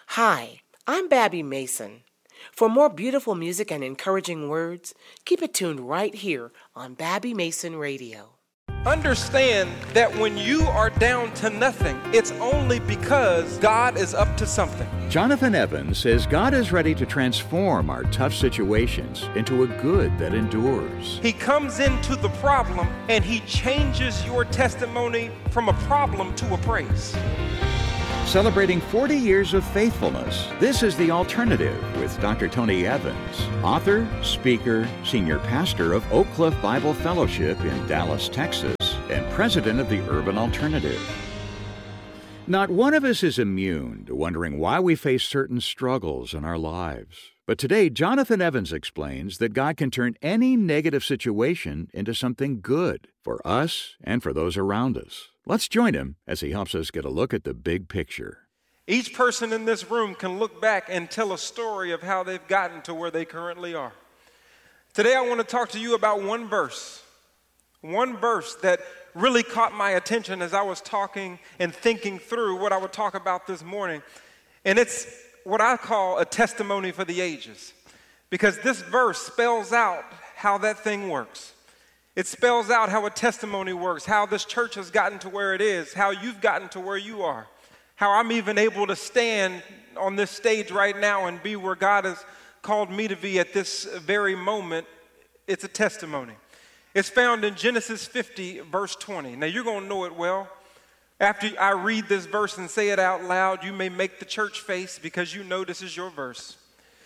Hi, I'm Babby Mason. For more beautiful music and encouraging words, keep it tuned right here on Babby Mason Radio. Understand that when you are down to nothing, it's only because God is up to something. Jonathan Evans says God is ready to transform our tough situations into a good that endures. He comes into the problem and he changes your testimony from a problem to a praise. Celebrating 40 years of faithfulness, this is The Alternative with Dr. Tony Evans, author, speaker, senior pastor of Oak Cliff Bible Fellowship in Dallas, Texas, and president of the Urban Alternative. Not one of us is immune to wondering why we face certain struggles in our lives. But today, Jonathan Evans explains that God can turn any negative situation into something good for us and for those around us. Let's join him as he helps us get a look at the big picture. Each person in this room can look back and tell a story of how they've gotten to where they currently are. Today, I want to talk to you about one verse that really caught my attention as I was talking and thinking through what I would talk about this morning. And it's what I call a testimony for the ages, because this verse spells out how that thing works. It spells out how a testimony works, how this church has gotten to where it is, how you've gotten to where you are, how I'm even able to stand on this stage right now and be where God has called me to be at this very moment. It's a testimony. It's found in Genesis 50, verse 20. Now, you're going to know it well. After I read this verse and say it out loud, you may make the church face because you know this is your verse.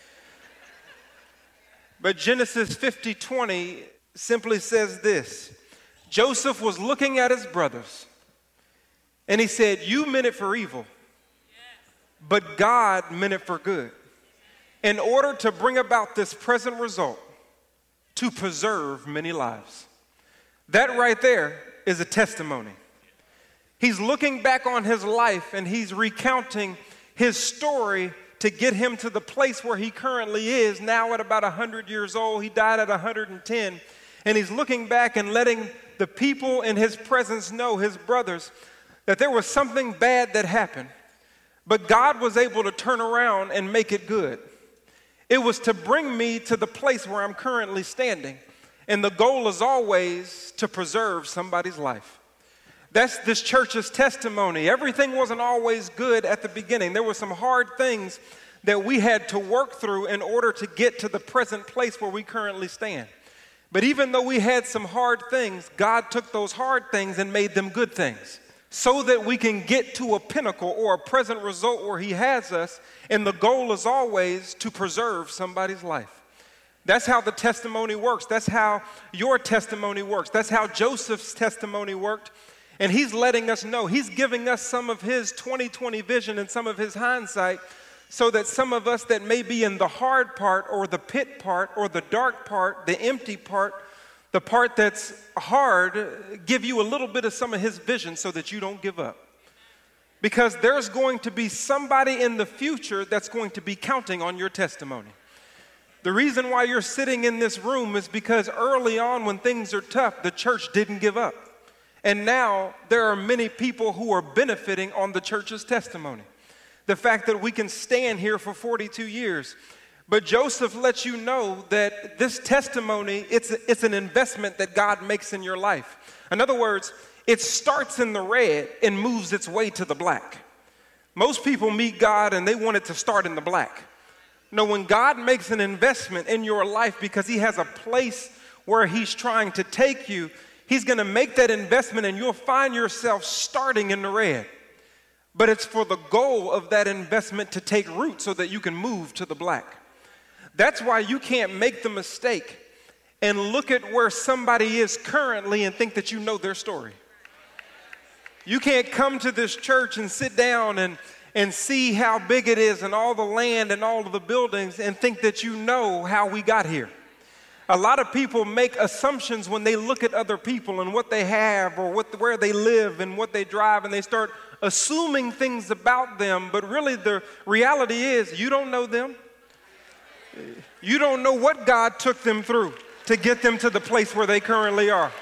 But Genesis 50:20 simply says this: Joseph was looking at his brothers, and he said, "You meant it for evil, but God meant it for good, in order to bring about this present result, to preserve many lives." That right there is a testimony. He's looking back on his life and he's recounting his story to get him to the place where he currently is now at about 100 years old. He died at 110. And he's looking back and letting the people in his presence know, his brothers, that there was something bad that happened. But God was able to turn around and make it good. It was to bring me to the place where I'm currently standing. And the goal is always to preserve somebody's life. That's this church's testimony. Everything wasn't always good at the beginning. There were some hard things that we had to work through in order to get to the present place where we currently stand. But even though we had some hard things, God took those hard things and made them good things so that we can get to a pinnacle or a present result where He has us. And the goal is always to preserve somebody's life. That's how the testimony works. That's how your testimony works. That's how Joseph's testimony worked. And he's letting us know, he's giving us some of his 20/20 vision and some of his hindsight so that some of us that may be in the hard part or the pit part or the dark part, the empty part, the part that's hard, give you a little bit of some of his vision so that you don't give up. Because there's going to be somebody in the future that's going to be counting on your testimony. The reason why you're sitting in this room is because early on when things are tough, the church didn't give up. And now there are many people who are benefiting on the church's testimony. The fact that we can stand here for 42 years. But Joseph lets you know that this testimony, it's an investment that God makes in your life. In other words, it starts in the red and moves its way to the black. Most people meet God and they want it to start in the black. No, when God makes an investment in your life because He has a place where He's trying to take you, He's going to make that investment and you'll find yourself starting in the red. But it's for the goal of that investment to take root so that you can move to the black. That's why you can't make the mistake and look at where somebody is currently and think that you know their story. You can't come to this church and sit down and see how big it is and all the land and all of the buildings and think that you know how we got here. A lot of people make assumptions when they look at other people and what they have or where they live and what they drive, and they start assuming things about them, but really the reality is you don't know them. You don't know what God took them through to get them to the place where they currently are.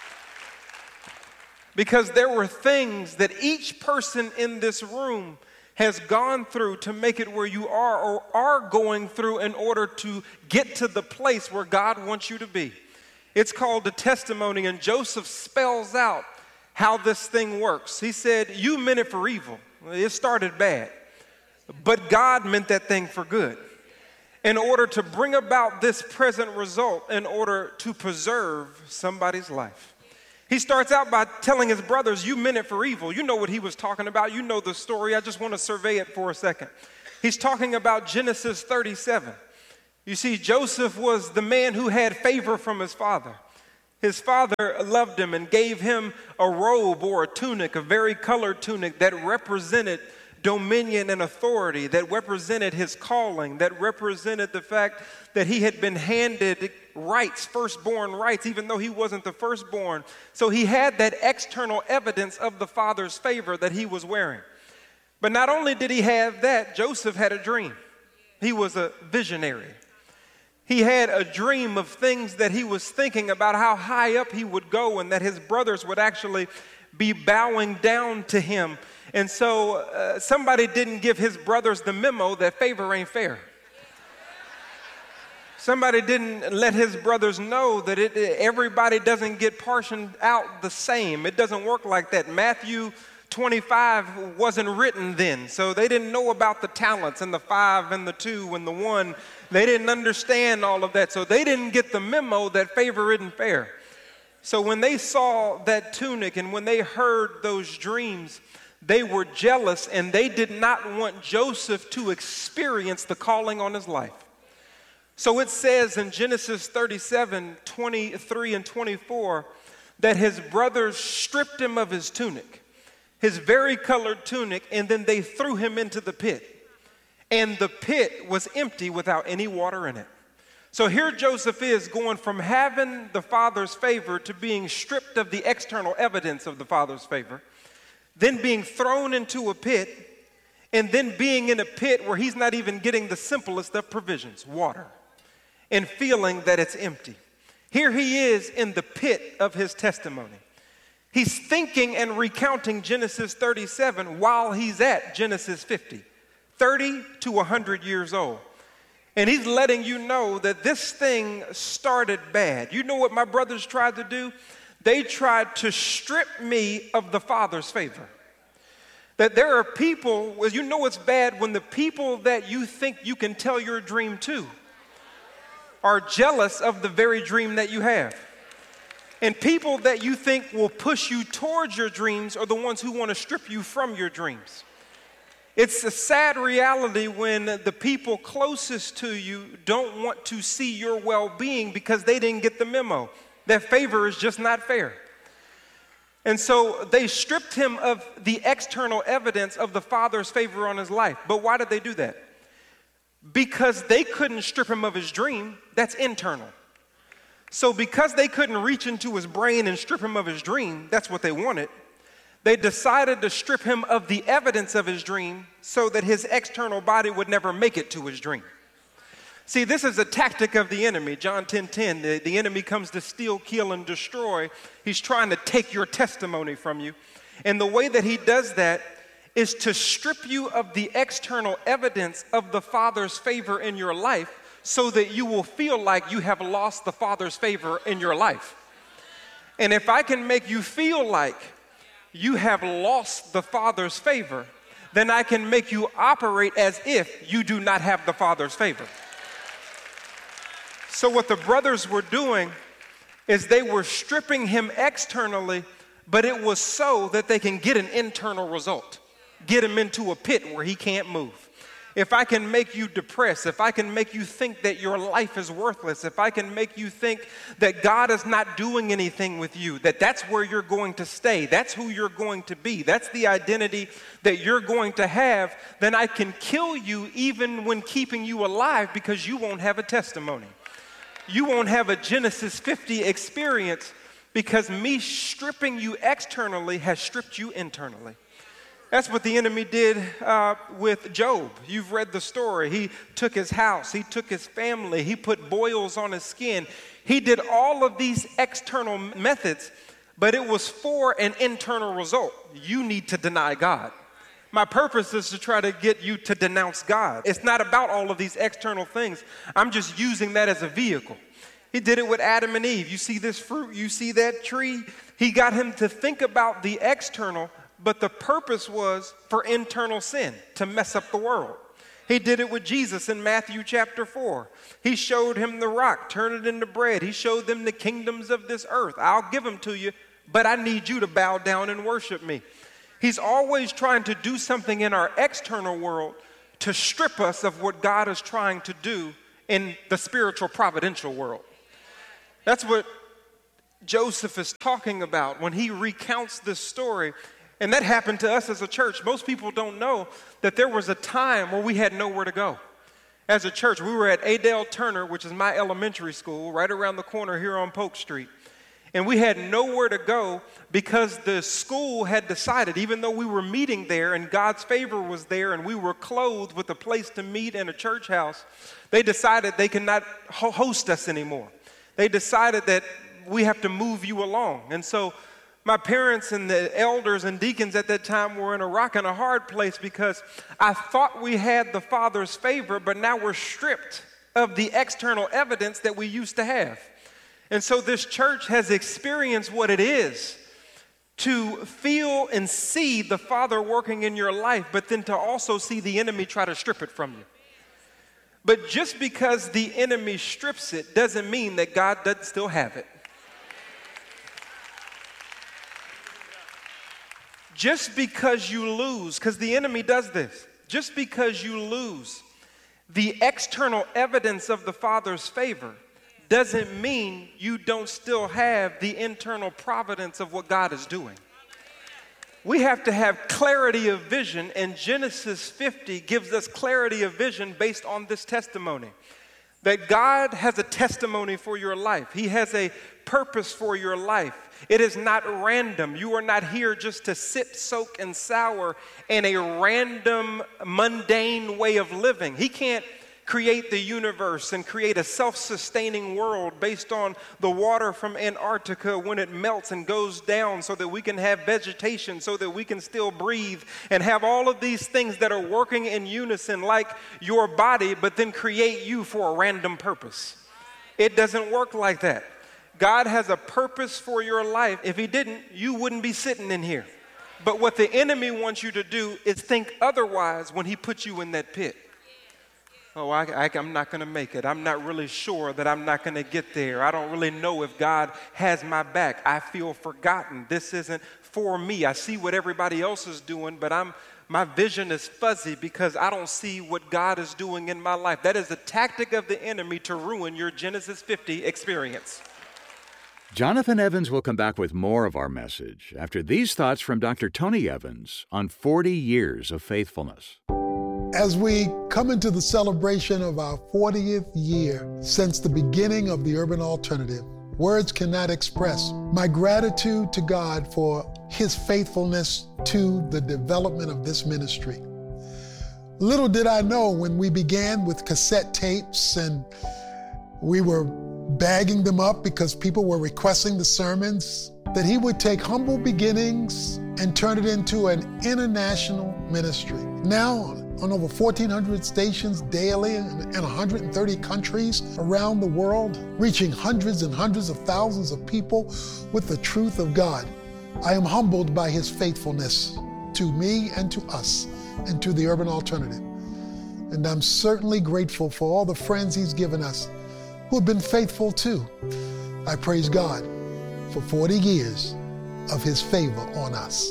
Because there were things that each person in this room has gone through to make it where you are or are going through in order to get to the place where God wants you to be. It's called the testimony, and Joseph spells out how this thing works. He said, you meant it for evil. It started bad, but God meant that thing for good in order to bring about this present result, in order to preserve somebody's life. He starts out by telling his brothers, you meant it for evil. You know what he was talking about. You know the story. I just want to survey it for a second. He's talking about Genesis 37. You see, Joseph was the man who had favor from his father. His father loved him and gave him a robe or a tunic, a varicolored tunic that represented dominion and authority, that represented his calling, that represented the fact that he had been handed rights, firstborn rights, even though he wasn't the firstborn. So he had that external evidence of the father's favor that he was wearing. But not only did he have that, Joseph had a dream. He was a visionary. He had a dream of things that he was thinking about, how high up he would go, and that his brothers would actually be bowing down to him. And so somebody didn't give his brothers the memo that favor ain't fair. Somebody didn't let his brothers know that everybody doesn't get portioned out the same. It doesn't work like that. Matthew 25 wasn't written then, so they didn't know about the talents and the 5 and the 2 and the 1. They didn't understand all of that, so they didn't get the memo that favor isn't fair. So when they saw that tunic and when they heard those dreams, they were jealous, and they did not want Joseph to experience the calling on his life. So it says in Genesis 37, 23 and 24, that his brothers stripped him of his tunic, his varicolored tunic, and then they threw him into the pit. And the pit was empty without any water in it. So here Joseph is going from having the father's favor to being stripped of the external evidence of the father's favor, then being thrown into a pit, and then being in a pit where he's not even getting the simplest of provisions, water, and feeling that it's empty. Here he is in the pit of his testimony. He's thinking and recounting Genesis 37 while he's at Genesis 50, 30 to 100 years old. And he's letting you know that this thing started bad. You know what my brothers tried to do? They tried to strip me of the Father's favor. That there are people, well, you know it's bad when the people that you think you can tell your dream to are jealous of the very dream that you have. And people that you think will push you towards your dreams are the ones who want to strip you from your dreams. It's a sad reality when the people closest to you don't want to see your well-being because they didn't get the memo. That favor is just not fair. And so they stripped him of the external evidence of the Father's favor on his life. But why did they do that? Because they couldn't strip him of his dream. That's internal. So because they couldn't reach into his brain and strip him of his dream, that's what they wanted. They decided to strip him of the evidence of his dream so that his external body would never make it to his dream. See, this is a tactic of the enemy. John 10:10, the enemy comes to steal, kill, and destroy. He's trying to take your testimony from you. And the way that he does that is to strip you of the external evidence of the Father's favor in your life so that you will feel like you have lost the Father's favor in your life. And if I can make you feel like you have lost the Father's favor, then I can make you operate as if you do not have the Father's favor. So what the brothers were doing is they were stripping him externally, but it was so that they can get an internal result, get him into a pit where he can't move. If I can make you depressed, if I can make you think that your life is worthless, if I can make you think that God is not doing anything with you, that that's where you're going to stay, that's who you're going to be, that's the identity that you're going to have, then I can kill you even when keeping you alive because you won't have a testimony. You won't have a Genesis 50 experience because me stripping you externally has stripped you internally. That's what the enemy did with Job. You've read the story. He took his house. He took his family. He put boils on his skin. He did all of these external methods, but it was for an internal result. You need to deny God. My purpose is to try to get you to denounce God. It's not about all of these external things. I'm just using that as a vehicle. He did it with Adam and Eve. You see this fruit, you see that tree. He got him to think about the external, but the purpose was for internal sin, to mess up the world. He did it with Jesus in Matthew chapter 4. He showed him the rock, turn it into bread. He showed them the kingdoms of this earth. I'll give them to you, but I need you to bow down and worship me. He's always trying to do something in our external world to strip us of what God is trying to do in the spiritual providential world. That's what Joseph is talking about when he recounts this story. And that happened to us as a church. Most people don't know that there was a time where we had nowhere to go. As a church, we were at Adele Turner, which is my elementary school, right around the corner here on Polk Street. And we had nowhere to go because the school had decided, even though we were meeting there and God's favor was there and we were clothed with a place to meet in a church house, they decided they could not host us anymore. They decided that we have to move you along. And so my parents and the elders and deacons at that time were in a rock and a hard place because I thought we had the Father's favor, but now we're stripped of the external evidence that we used to have. And so this church has experienced what it is to feel and see the Father working in your life, but then to also see the enemy try to strip it from you. But just because the enemy strips it doesn't mean that God doesn't still have it. Just because you lose, because the enemy does this, just because you lose the external evidence of the Father's favor doesn't mean you don't still have the internal providence of what God is doing. We have to have clarity of vision, and Genesis 50 gives us clarity of vision based on this testimony. That God has a testimony for your life. He has a purpose for your life. It is not random. You are not here just to sip, soak, and sour in a random, mundane way of living. He can't create the universe and create a self-sustaining world based on the water from Antarctica when it melts and goes down so that we can have vegetation, so that we can still breathe and have all of these things that are working in unison like your body, but then create you for a random purpose. It doesn't work like that. God has a purpose for your life. If he didn't, you wouldn't be sitting in here. But what the enemy wants you to do is think otherwise when he puts you in that pit. Oh, I'm not going to make it. I'm not really sure that I'm not going to get there. I don't really know if God has my back. I feel forgotten. This isn't for me. I see what everybody else is doing, but my vision is fuzzy because I don't see what God is doing in my life. That is a tactic of the enemy to ruin your Genesis 50 experience. Jonathan Evans will come back with more of our message after these thoughts from Dr. Tony Evans on 40 years of faithfulness. As we come into the celebration of our 40th year since the beginning of the Urban Alternative, words cannot express my gratitude to God for his faithfulness to the development of this ministry. Little did I know when we began with cassette tapes and we were bagging them up because people were requesting the sermons, that he would take humble beginnings and turn it into an international ministry. Now, on over 1,400 stations daily in 130 countries around the world, reaching hundreds and hundreds of thousands of people with the truth of God. I am humbled by his faithfulness to me and to us and to the Urban Alternative. And I'm certainly grateful for all the friends he's given us who have been faithful too. I praise God for 40 years of his favor on us.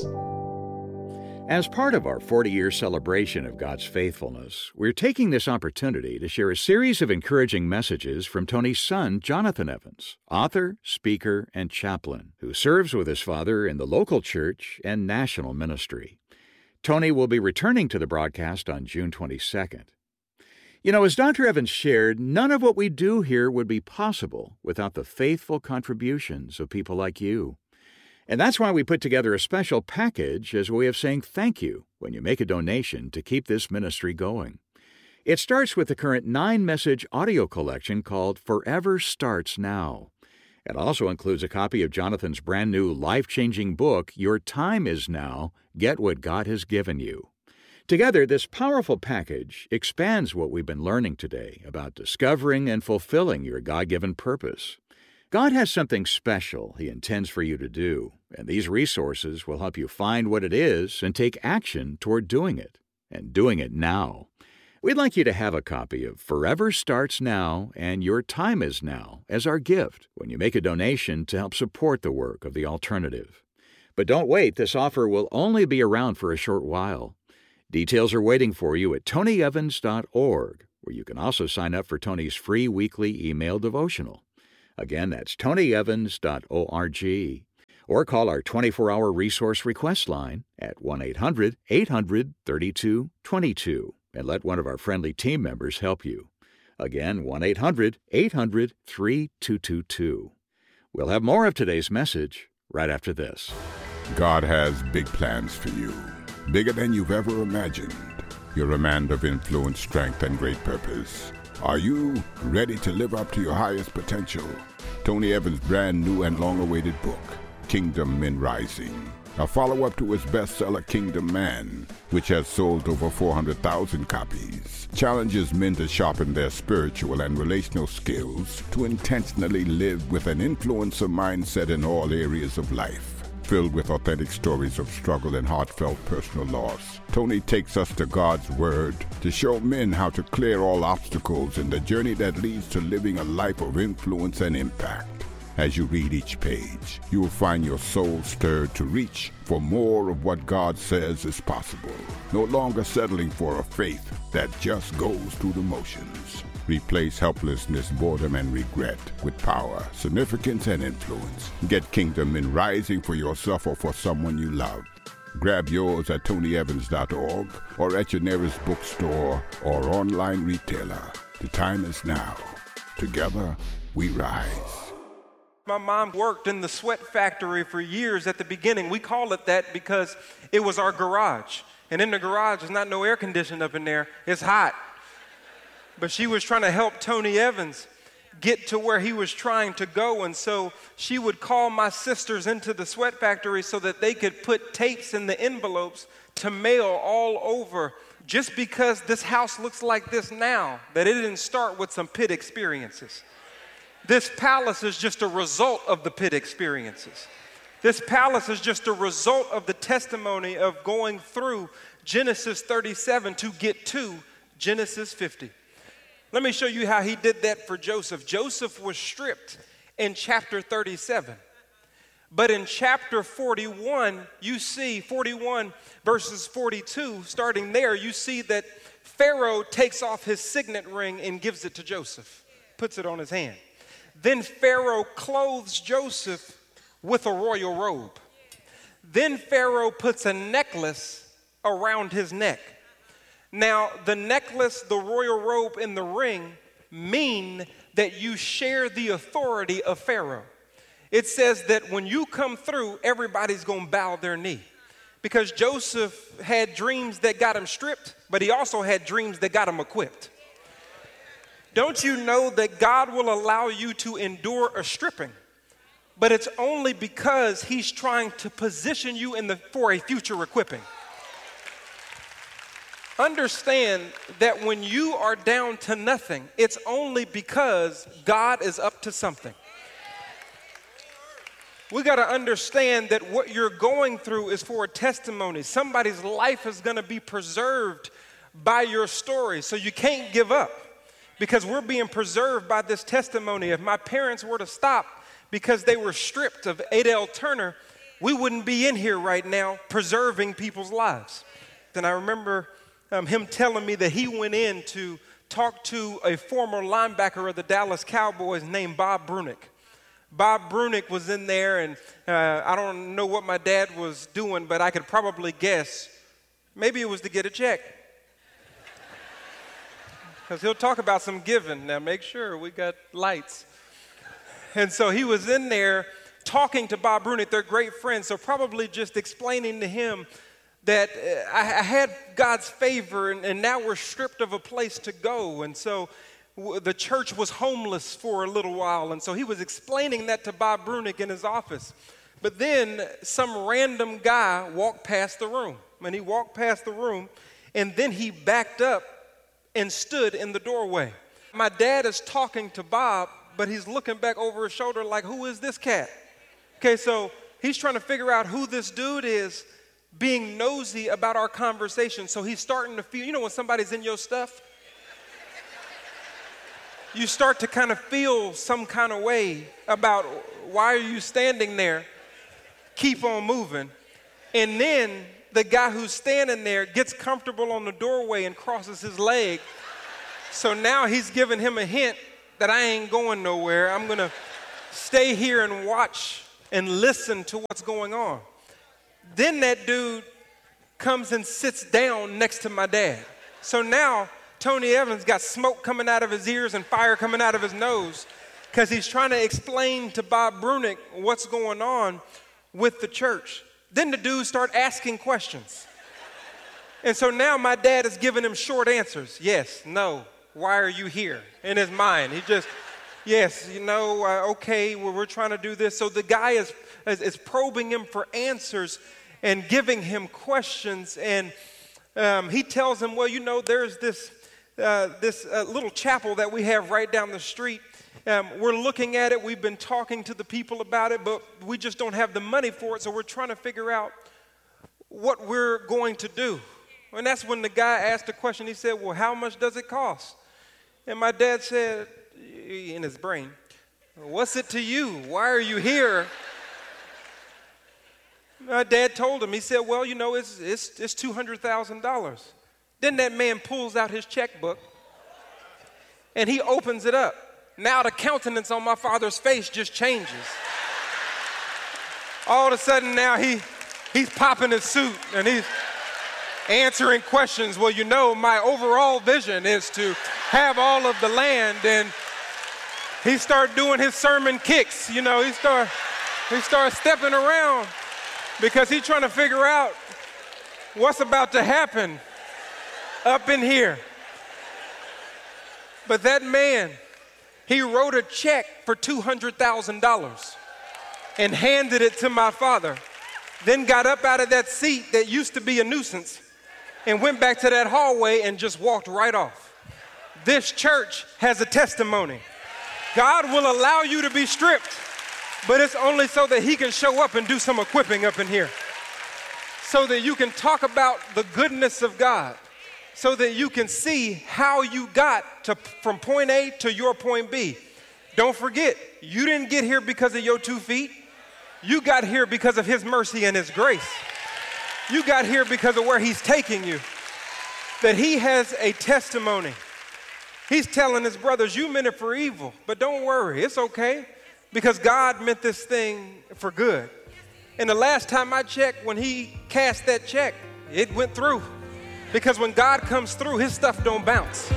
As part of our 40-year celebration of God's faithfulness, we're taking this opportunity to share a series of encouraging messages from Tony's son, Jonathan Evans, author, speaker, and chaplain, who serves with his father in the local church and national ministry. Tony will be returning to the broadcast on June 22nd. You know, as Dr. Evans shared, none of what we do here would be possible without the faithful contributions of people like you. And that's why we put together a special package as a way of saying thank you when you make a donation to keep this ministry going. It starts with the current 9-message audio collection called Forever Starts Now. It also includes a copy of Jonathan's brand new life-changing book, Your Time Is Now, Get What God Has Given You. Together, this powerful package expands what we've been learning today about discovering and fulfilling your God-given purpose. God has something special He intends for you to do, and these resources will help you find what it is and take action toward doing it, and doing it now. We'd like you to have a copy of Forever Starts Now and Your Time Is Now as our gift when you make a donation to help support the work of The Alternative. But don't wait, this offer will only be around for a short while. Details are waiting for you at tonyevans.org, where you can also sign up for Tony's free weekly email devotional. Again, that's tonyevans.org. Or call our 24-hour resource request line at 1-800-800-3222 and let one of our friendly team members help you. Again, 1-800-800-3222. We'll have more of today's message right after this. God has big plans for you, bigger than you've ever imagined. You're a man of influence, strength, and great purpose. Are you ready to live up to your highest potential? Tony Evans' brand new and long-awaited book, Kingdom Men Rising, a follow-up to his bestseller Kingdom Man, which has sold over 400,000 copies, challenges men to sharpen their spiritual and relational skills to intentionally live with an influencer mindset in all areas of life. Filled with authentic stories of struggle and heartfelt personal loss, Tony takes us to God's Word to show men how to clear all obstacles in the journey that leads to living a life of influence and impact. As you read each page, you will find your soul stirred to reach for more of what God says is possible, no longer settling for a faith that just goes through the motions. Replace helplessness, boredom, and regret with power, significance, and influence. Get Kingdom Men Rising for yourself or for someone you love. Grab yours at tonyevans.org or at your nearest bookstore or online retailer. The time is now. Together, we rise. My mom worked in the sweat factory for years at the beginning. We call it that because it was our garage. And in the garage, there's not no air conditioning up in there. It's hot. But she was trying to help Tony Evans get to where he was trying to go. And so she would call my sisters into the sweat factory so that they could put tapes in the envelopes to mail all over. Just because this house looks like this now, that it didn't start with some pit experiences. This palace is just a result of the pit experiences. This palace is just a result of the testimony of going through Genesis 37 to get to Genesis 50. Let me show you how he did that for Joseph. Joseph was stripped in chapter 37. But in chapter 41, you see 41 verses 42, starting there, you see that Pharaoh takes off his signet ring and gives it to Joseph, puts it on his hand. Then Pharaoh clothes Joseph with a royal robe. Then Pharaoh puts a necklace around his neck. Now, the necklace, the royal robe, and the ring mean that you share the authority of Pharaoh. It says that when you come through, everybody's going to bow their knee. Because Joseph had dreams that got him stripped, but he also had dreams that got him equipped. Don't you know that God will allow you to endure a stripping? But it's only because he's trying to position you for a future equipping. Understand that when you are down to nothing, it's only because God is up to something. We got to understand that what you're going through is for a testimony. Somebody's life is going to be preserved by your story, so you can't give up because we're being preserved by this testimony. If my parents were to stop because they were stripped of Adele Turner, we wouldn't be in here right now preserving people's lives. Then I remember him telling me that he went in to talk to a former linebacker of the Dallas Cowboys named Bob Brunick. Bob Brunick was in there, and I don't know what my dad was doing, but I could probably guess. Maybe it was to get a check. Because he'll talk about some giving. Now, make sure we got lights. And so he was in there talking to Bob Brunick. They're great friends, so probably just explaining to him that I had God's favor, and now we're stripped of a place to go. And so the church was homeless for a little while. And so he was explaining that to Bob Brunick in his office. But then some random guy walked past the room. And he walked past the room, and then he backed up and stood in the doorway. My dad is talking to Bob, but he's looking back over his shoulder like, who is this cat? Okay, so he's trying to figure out who this dude is, being nosy about our conversation. So he's starting to feel, when somebody's in your stuff, you start to kind of feel some kind of way about why are you standing there? Keep on moving. And then the guy who's standing there gets comfortable on the doorway and crosses his leg. So now he's giving him a hint that I ain't going nowhere. I'm going to stay here and watch and listen to what's going on. Then that dude comes and sits down next to my dad. So now Tony Evans got smoke coming out of his ears and fire coming out of his nose because he's trying to explain to Bob Brunick what's going on with the church. Then the dudes start asking questions. And so now my dad is giving him short answers. Yes, no, why are you here? In his mind, he just, yes, okay, well, we're trying to do this. So the guy is probing him for answers and giving him questions. And he tells him, well, there's this little chapel that we have right down the street. We're looking at it. We've been talking to the people about it, but we just don't have the money for it. So we're trying to figure out what we're going to do. And that's when the guy asked the question. He said, well, how much does it cost? And my dad said, in his brain, what's it to you? Why are you here? My dad told him, he said, well, it's $200,000. Then that man pulls out his checkbook and he opens it up. Now the countenance on my father's face just changes. All of a sudden now he's popping his suit and he's answering questions. Well, my overall vision is to have all of the land. And he started doing his sermon kicks. He started stepping around because he's trying to figure out what's about to happen up in here. But that man, he wrote a check for $200,000 and handed it to my father, then got up out of that seat that used to be a nuisance and went back to that hallway and just walked right off. This church has a testimony. God will allow you to be stripped, but it's only so that he can show up and do some equipping up in here, so that you can talk about the goodness of God, so that you can see how you got from point A to your point B. Don't forget, you didn't get here because of your 2 feet. You got here because of his mercy and his grace. You got here because of where he's taking you. That he has a testimony. He's telling his brothers, you meant it for evil, but don't worry, it's okay, because God meant this thing for good. And the last time I checked, when he cast that check, it went through. Because when God comes through, his stuff don't bounce.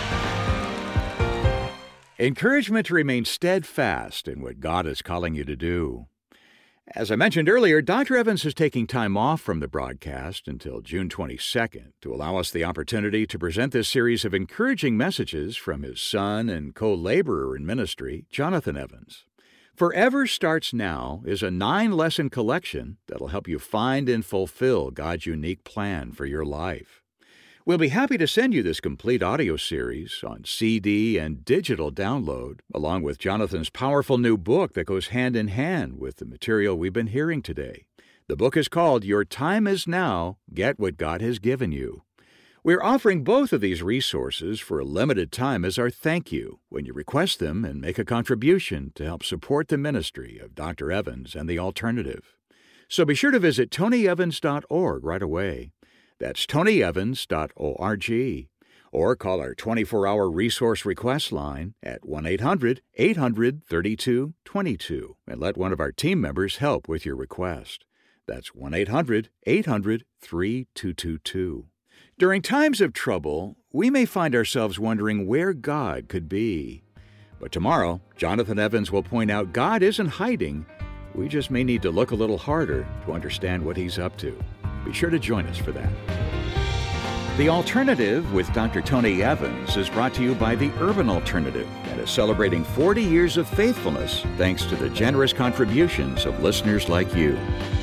Encouragement to remain steadfast in what God is calling you to do. As I mentioned earlier, Dr. Evans is taking time off from the broadcast until June 22nd to allow us the opportunity to present this series of encouraging messages from his son and co-laborer in ministry, Jonathan Evans. Forever Starts Now is a 9-lesson collection that'll help you find and fulfill God's unique plan for your life. We'll be happy to send you this complete audio series on CD and digital download, along with Jonathan's powerful new book that goes hand in hand with the material we've been hearing today. The book is called Your Time Is Now, Get What God Has Given You. We're offering both of these resources for a limited time as our thank you when you request them and make a contribution to help support the ministry of Dr. Evans and the Alternative. So be sure to visit tonyevans.org right away. That's tonyevans.org. Or call our 24-hour resource request line at 1-800-800-3222 and let one of our team members help with your request. That's 1-800-800-3222. During times of trouble, we may find ourselves wondering where God could be. But tomorrow, Jonathan Evans will point out God isn't hiding. We just may need to look a little harder to understand what he's up to. Be sure to join us for that. The Alternative with Dr. Tony Evans is brought to you by the Urban Alternative and is celebrating 40 years of faithfulness thanks to the generous contributions of listeners like you.